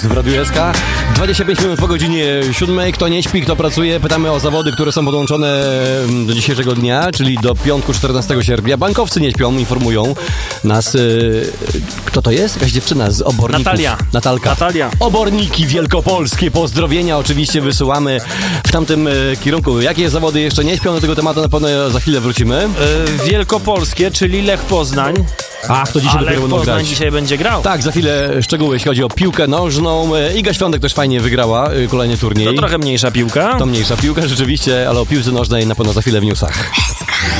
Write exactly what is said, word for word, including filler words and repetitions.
jest w Radiu S K. dwadzieścia pięć minut po godzinie siódmej. Kto nie śpi, kto pracuje, pytamy o zawody, które są podłączone do dzisiejszego dnia, czyli do piątku czternastego sierpnia. Bankowcy nie śpią, informują nas. Yy, kto to jest? Jakaś dziewczyna z Oborników. Natalia. Natalka. Natalia. Oborniki wielkopolskie. Pozdrowienia oczywiście wysyłamy w tamtym yy, kierunku. Jakie zawody jeszcze nie śpią? Do tego tematu na pewno za chwilę wrócimy. Yy, wielkopolskie, czyli Lech Poznań. Ach, to dzisiaj A dopiero Lech będą Poznań grać. dzisiaj będzie grał. Tak, za chwilę szczegóły, jeśli chodzi o piłkę nożną. Iga Świątek też fajnie wygrała kolejny turniej. To trochę mniejsza piłka. To mniejsza piłka, rzeczywiście, ale o piłce nożnej na pewno za chwilę w newsach.